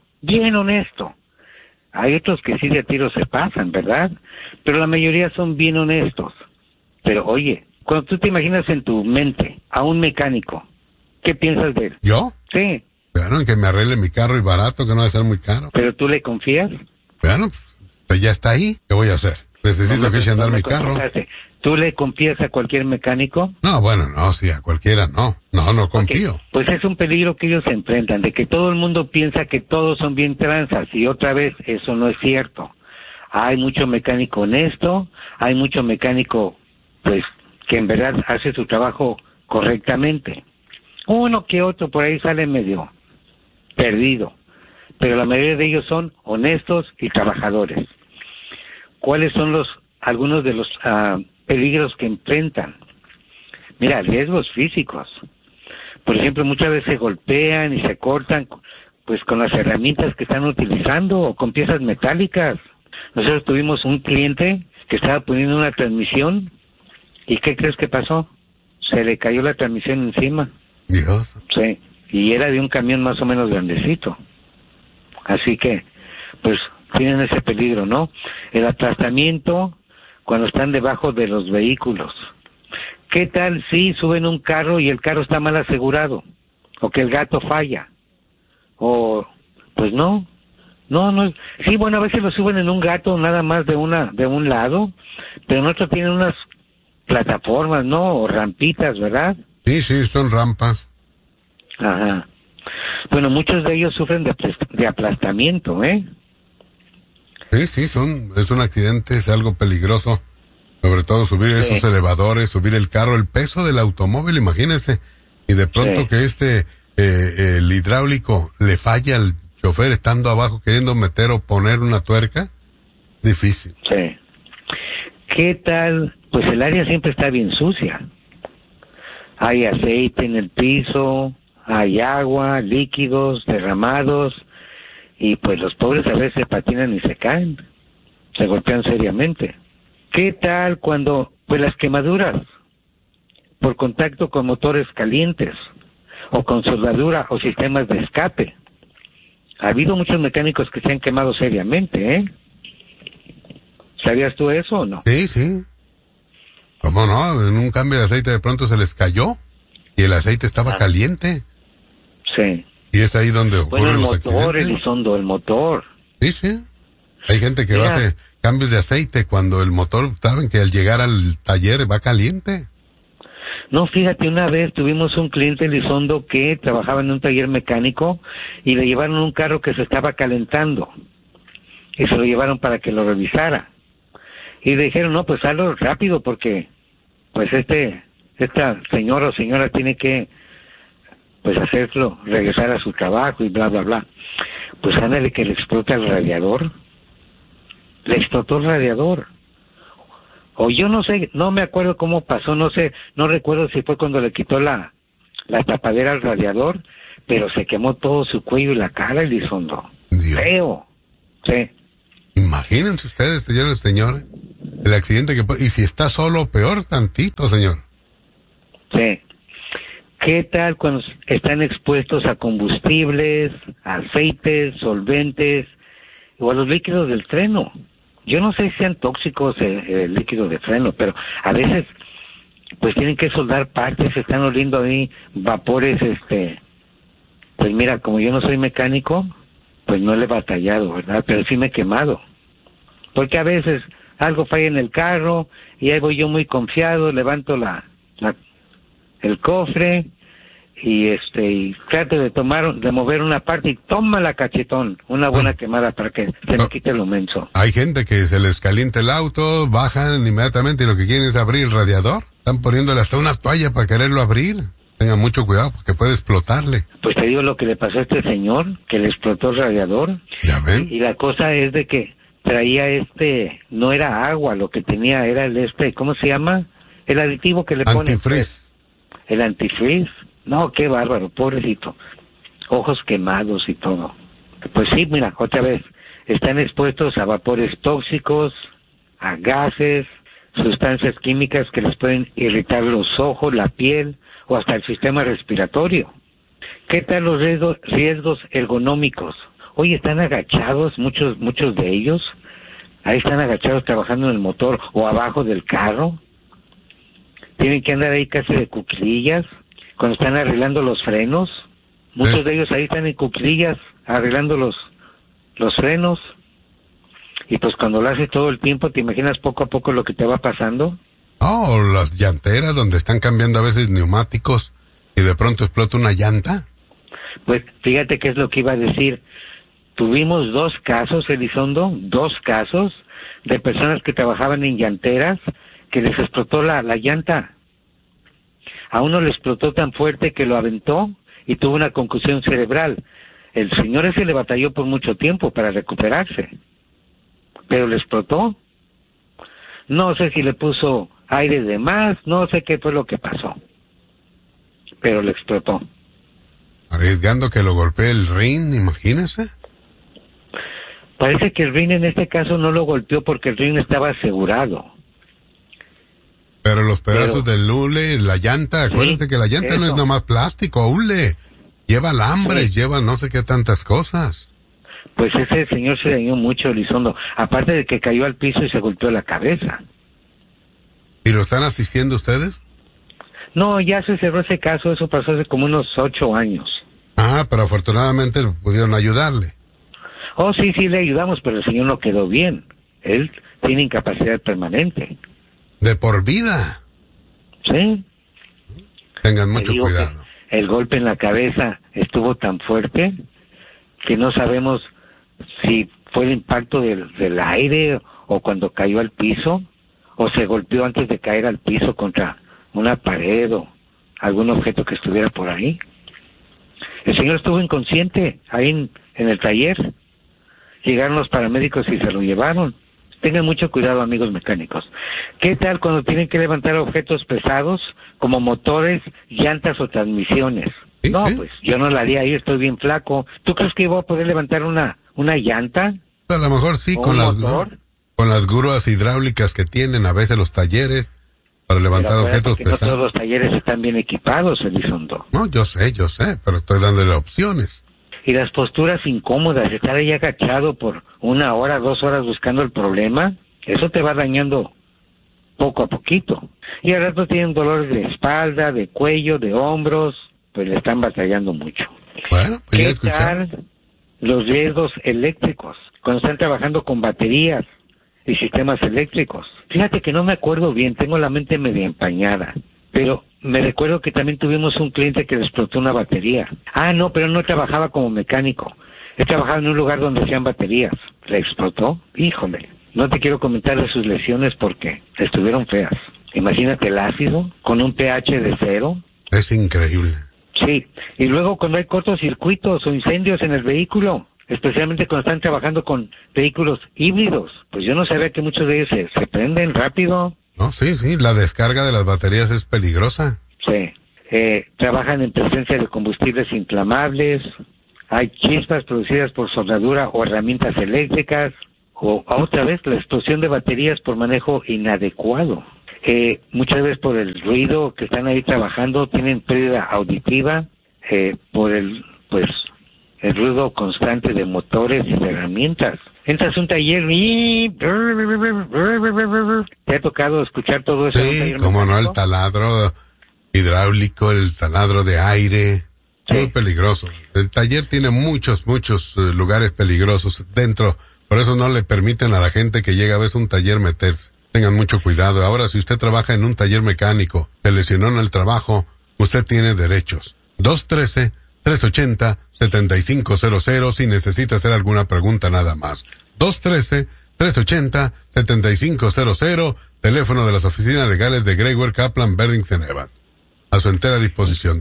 [SPEAKER 3] Hay otros que sí de tiro se pasan, ¿verdad? Pero la mayoría son bien honestos. Pero oye, cuando tú te imaginas en tu mente a un mecánico, ¿qué piensas de él?
[SPEAKER 6] ¿Yo?
[SPEAKER 3] Sí.
[SPEAKER 6] Bueno, en que me arregle mi carro y barato, que no va a ser muy caro.
[SPEAKER 3] ¿Pero tú le confías?
[SPEAKER 6] Bueno, pues ya está ahí. ¿Qué voy a hacer? Necesito que eche a andar mi carro.
[SPEAKER 3] ¿Tú le confías a cualquier mecánico?
[SPEAKER 6] No, bueno, no, sí, a cualquiera no. No confío.
[SPEAKER 3] Okay. Pues es un peligro que ellos se enfrentan, de que todo el mundo piensa que todos son bien tranzas, y otra vez, eso no es cierto. Hay mucho mecánico honesto, hay mucho mecánico, pues, que en verdad hace su trabajo correctamente. Uno que otro por ahí sale medio perdido, pero la mayoría de ellos son honestos y trabajadores. ¿Cuáles son algunos de los peligros que enfrentan? Mira, riesgos físicos. Por ejemplo, muchas veces se golpean y se cortan pues con las herramientas que están utilizando o con piezas metálicas. Nosotros tuvimos un cliente que estaba poniendo una transmisión y ¿qué crees que pasó? Se le cayó la transmisión encima.
[SPEAKER 6] Dios.
[SPEAKER 3] Sí, y era de un camión más o menos grandecito. Así que, pues, tienen ese peligro, ¿no? El aplastamiento cuando están debajo de los vehículos. ¿Qué tal si suben un carro y el carro está mal asegurado? O que el gato falla. O, pues no. Sí, bueno, a veces lo suben en un gato nada más de un lado, pero en otro tienen unas plataformas, ¿no? O rampitas, ¿verdad?
[SPEAKER 6] Sí, son rampas.
[SPEAKER 3] Ajá. Bueno, muchos de ellos sufren de aplastamiento, ¿eh?
[SPEAKER 6] Sí, es un accidente, es algo peligroso. Sobre todo subir esos elevadores, subir el carro, el peso del automóvil, imagínense. Y de pronto que el hidráulico le falla al chofer estando abajo queriendo meter o poner una tuerca. Difícil.
[SPEAKER 3] Sí. ¿Qué tal? Pues el área siempre está bien sucia. Hay aceite en el piso, hay agua, líquidos derramados, y pues los pobres a veces se patinan y se caen, se golpean seriamente. ¿Qué tal cuando, pues las quemaduras por contacto con motores calientes o con soldadura o sistemas de escape? Ha habido muchos mecánicos que se han quemado seriamente, ¿eh? ¿Sabías tú eso o no?
[SPEAKER 6] Sí. ¿Cómo no? En un cambio de aceite de pronto se les cayó y el aceite estaba caliente.
[SPEAKER 3] Sí.
[SPEAKER 6] Y es ahí donde ocurren los accidentes.
[SPEAKER 3] El motor.
[SPEAKER 6] Sí. Hay gente que hace cambios de aceite cuando el motor, saben que al llegar al taller va caliente.
[SPEAKER 3] No, fíjate, una vez tuvimos un cliente Elizondo que trabajaba en un taller mecánico y le llevaron un carro que se estaba calentando y se lo llevaron para que lo revisara. Y le dijeron, no, pues hazlo rápido porque pues esta señora o señora tiene que pues hacerlo, regresar a su trabajo y bla, bla, bla. Pues ándale que le explota el radiador. le explotó el radiador. O yo no sé, no me acuerdo cómo pasó, no sé, no recuerdo si fue cuando le quitó la tapadera al radiador, pero se quemó todo su cuello y la cara, Elizondo.
[SPEAKER 6] Dios.
[SPEAKER 3] Feo. Sí.
[SPEAKER 6] Imagínense ustedes, señores, el accidente y si está solo, peor tantito, señor.
[SPEAKER 3] Sí. ¿Qué tal cuando están expuestos a combustibles, a aceites, solventes o a los líquidos del freno? Yo no sé si sean tóxicos el líquido de freno, pero a veces pues tienen que soldar partes, están oliendo ahí vapores, pues mira, como yo no soy mecánico, pues no le he batallado, ¿verdad? Pero sí me he quemado. Porque a veces algo falla en el carro y ahí voy yo muy confiado, levanto el cofre y trato de mover una parte y toma la cachetón, una buena quemada para que se me quite lo menso.
[SPEAKER 6] Hay gente que se les calienta el auto, bajan inmediatamente y lo que quieren es abrir el radiador. Están poniéndole hasta una toalla para quererlo abrir. Tengan mucho cuidado porque puede explotarle.
[SPEAKER 3] Pues te digo lo que le pasó a este señor, que le explotó el radiador.
[SPEAKER 6] ¿Ya ven?
[SPEAKER 3] Y la cosa es de que traía no era agua, lo que tenía era ¿cómo se llama? El aditivo que le ponen.
[SPEAKER 6] Antifreeze.
[SPEAKER 3] El antifreeze. No, qué bárbaro, pobrecito. Ojos quemados y todo. Pues sí, mira, otra vez, están expuestos a vapores tóxicos, a gases, sustancias químicas que les pueden irritar los ojos, la piel o hasta el sistema respiratorio. ¿Qué tal los riesgos ergonómicos? Oye, están agachados, muchos de ellos, ahí están agachados trabajando en el motor o abajo del carro. Tienen que andar ahí casi de cuclillas cuando están arreglando los frenos. Muchos de ellos ahí están en cuclillas arreglando los frenos. Y pues cuando lo haces todo el tiempo, ¿te imaginas poco a poco lo que te va pasando?
[SPEAKER 6] Oh, las llanteras donde están cambiando a veces neumáticos y de pronto explota una llanta.
[SPEAKER 3] Pues fíjate qué es lo que iba a decir. Tuvimos 2 casos, Elizondo, 2 casos de personas que trabajaban en llanteras que les explotó la llanta. A uno le explotó tan fuerte que lo aventó y tuvo una concusión cerebral. El señor ese le batalló por mucho tiempo para recuperarse, pero le explotó. No sé si le puso aire de más, no sé qué fue lo que pasó, pero le explotó.
[SPEAKER 6] Arriesgando que lo golpee el rin, imagínese.
[SPEAKER 3] Parece que el rin en este caso no lo golpeó porque el rin estaba asegurado.
[SPEAKER 6] Pero los pedazos del hule, la llanta, acuérdate que la llanta no es nomás plástico, hule. Lleva alambres, lleva no sé qué tantas cosas.
[SPEAKER 3] Pues ese señor se dañó mucho, Elizondo. Aparte de que cayó al piso y se golpeó la cabeza.
[SPEAKER 6] ¿Y lo están asistiendo ustedes?
[SPEAKER 3] No, ya se cerró ese caso, eso pasó hace como unos 8 años.
[SPEAKER 6] Ah, pero afortunadamente pudieron ayudarle.
[SPEAKER 3] Oh, sí, le ayudamos, pero el señor no quedó bien. Él tiene incapacidad permanente.
[SPEAKER 6] ¿De por vida?
[SPEAKER 3] Sí.
[SPEAKER 6] Tengan mucho cuidado.
[SPEAKER 3] El golpe en la cabeza estuvo tan fuerte que no sabemos si fue el impacto del aire o cuando cayó al piso o se golpeó antes de caer al piso contra una pared o algún objeto que estuviera por ahí. El señor estuvo inconsciente ahí en el taller. Llegaron los paramédicos y se lo llevaron. Tengan mucho cuidado, amigos mecánicos. ¿Qué tal cuando tienen que levantar objetos pesados como motores, llantas o transmisiones?
[SPEAKER 6] ¿Sí?
[SPEAKER 3] No, pues yo no la haría ahí, estoy bien flaco. ¿Tú crees que iba a poder levantar una llanta?
[SPEAKER 6] A lo mejor sí, con las grúas hidráulicas que tienen a veces los talleres para levantar objetos pesados.
[SPEAKER 3] No todos los talleres están bien equipados, Elizondo.
[SPEAKER 6] No, yo sé, pero estoy dándole opciones.
[SPEAKER 3] Y las posturas incómodas, estar ahí agachado por 1 hora, 2 horas buscando el problema, eso te va dañando poco a poquito. Y al rato tienen dolores de espalda, de cuello, de hombros, pues le están batallando mucho.
[SPEAKER 6] Bueno, pues ya
[SPEAKER 3] ¿Qué tal los riesgos eléctricos? Cuando están trabajando con baterías y sistemas eléctricos. Fíjate que no me acuerdo bien, tengo la mente medio empañada, pero me recuerdo que también tuvimos un cliente que le explotó una batería. Ah, no, pero no trabajaba como mecánico. Él trabajaba en un lugar donde hacían baterías. ¿Le explotó? Híjole. No te quiero comentar de sus lesiones porque estuvieron feas. Imagínate el ácido con un pH de 0.
[SPEAKER 6] Es increíble.
[SPEAKER 3] Sí. Y luego cuando hay cortocircuitos o incendios en el vehículo, especialmente cuando están trabajando con vehículos híbridos. Pues yo no sabía que muchos de ellos se prenden rápido.
[SPEAKER 6] No, sí, la descarga de las baterías es peligrosa.
[SPEAKER 3] Sí. Trabajan en presencia de combustibles inflamables, hay chispas producidas por soldadura o herramientas eléctricas, o otra vez la explosión de baterías por manejo inadecuado. Muchas veces por el ruido que están ahí trabajando, tienen pérdida auditiva, por el ruido constante de motores y de herramientas. Entras a un taller y... ¿Te ha tocado escuchar todo eso?
[SPEAKER 6] Sí, como no, el taladro hidráulico, el taladro de aire, sí. Muy peligroso. El taller tiene muchos lugares peligrosos dentro, por eso no le permiten a la gente que llega a veces a un taller meterse. Tengan mucho cuidado. Ahora, si usted trabaja en un taller mecánico, se lesionó en el trabajo, usted tiene derechos. 213-380-7500 si necesita hacer alguna pregunta nada más. 213-380-7500, teléfono de las oficinas legales de Greg Ware, Kaplan, Berdington Evans. A su entera disposición.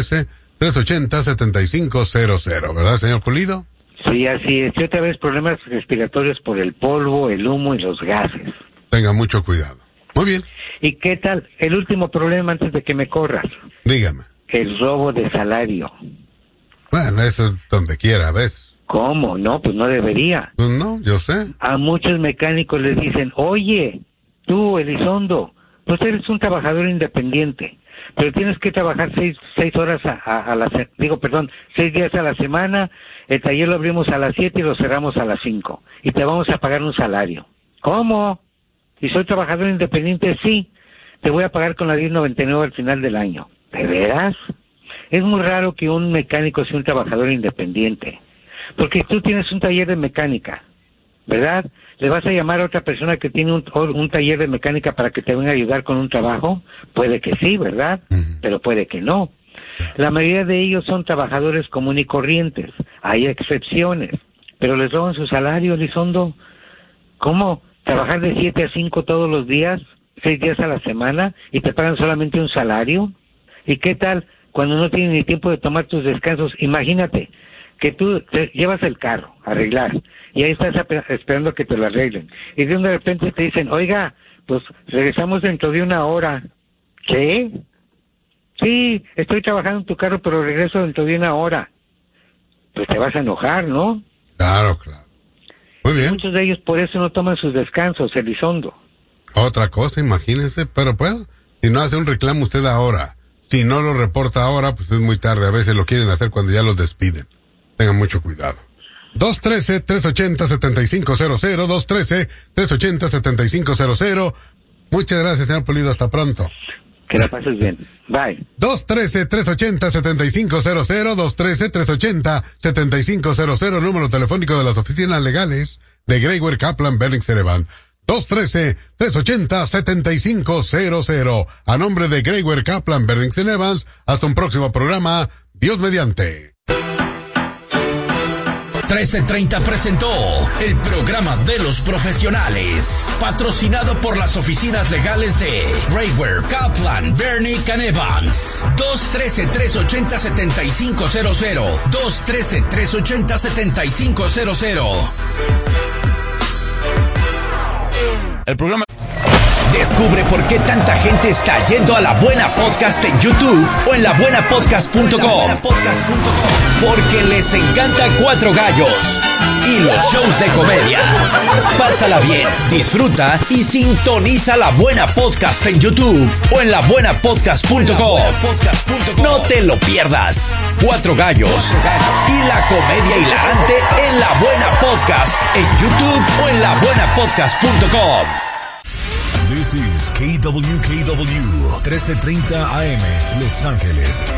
[SPEAKER 6] 213-380-7500, ¿verdad, señor Pulido?
[SPEAKER 3] Sí, así es. Y otra vez problemas respiratorios por el polvo, el humo y los gases.
[SPEAKER 6] Tenga mucho cuidado. Muy bien.
[SPEAKER 3] ¿Y qué tal? El último problema antes de que me corras.
[SPEAKER 6] Dígame.
[SPEAKER 3] El robo de salario.
[SPEAKER 6] Bueno, eso es donde quiera, ¿ves?
[SPEAKER 3] ¿Cómo? No, pues no debería.
[SPEAKER 6] Pues no, yo sé.
[SPEAKER 3] A muchos mecánicos les dicen, oye, tú, Elizondo, pues eres un trabajador independiente, pero tienes que trabajar 6 horas 6 días a la semana, el taller lo abrimos a las 7 y lo cerramos a las 5, y te vamos a pagar un salario. ¿Cómo? ¿Y soy trabajador independiente? Sí, te voy a pagar con la 1099 al final del año. ¿De veras? Es muy raro que un mecánico sea un trabajador independiente, porque tú tienes un taller de mecánica, ¿verdad? ¿Le vas a llamar a otra persona que tiene un taller de mecánica para que te venga a ayudar con un trabajo? Puede que sí, ¿verdad? Pero puede que no. La mayoría de ellos son trabajadores comunes y corrientes. Hay excepciones, pero les roban su salario, Elizondo. ¿Cómo? ¿Trabajar de 7 a 5 todos los días, 6 días a la semana, y te pagan solamente un salario? ¿Y qué tal cuando no tienes ni tiempo de tomar tus descansos? Imagínate que tú te llevas el carro a arreglar y ahí estás esperando que te lo arreglen. Y de repente te dicen, oiga, pues regresamos dentro de 1 hora. ¿Qué? Sí, estoy trabajando en tu carro, pero regreso dentro de 1 hora. Pues te vas a enojar, ¿no?
[SPEAKER 6] Claro. Muy bien.
[SPEAKER 3] Muchos de ellos por eso no toman sus descansos, Elizondo.
[SPEAKER 6] Otra cosa, imagínese, pero pues, si no hace un reclamo usted ahora, si no lo reporta ahora, pues es muy tarde. A veces lo quieren hacer cuando ya los despiden. Tengan mucho cuidado. 213-380-7500, 213-380-7500. Muchas gracias, señor Pulido. Hasta pronto.
[SPEAKER 3] Que la pases bien. Bye.
[SPEAKER 6] 213-380-7500, 213-380-7500, número telefónico de las oficinas legales de Greg Ware, Kaplan, Berdington Evans. 213-380-7500. A nombre de Greg Ware, Kaplan, Berdington Evans, hasta un próximo programa. Dios mediante.
[SPEAKER 4] 1330 presentó el programa de los profesionales, patrocinado por las oficinas legales de Greg Ware, Kaplan, Berdington Evans. 213-380-7500, 213-380-7500.
[SPEAKER 5] El programa...
[SPEAKER 4] Descubre por qué tanta gente está yendo a La Buena Podcast en YouTube o en labuenapodcast.com. Porque les encanta Cuatro Gallos y los shows de comedia. Pásala bien, disfruta y sintoniza La Buena Podcast en YouTube o en labuenapodcast.com. No te lo pierdas. Cuatro Gallos y la comedia hilarante en La Buena Podcast en YouTube o en labuenapodcast.com.
[SPEAKER 7] This is KWKW 1330 AM, Los Ángeles.